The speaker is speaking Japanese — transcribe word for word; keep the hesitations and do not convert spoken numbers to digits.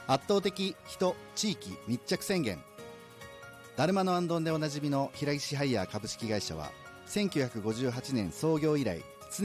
圧倒的人地域密着宣言。だるまのあんどんでおなじみの平石ハイヤー株式会社はせんきゅうひゃくごじゅうはちねん創業以来、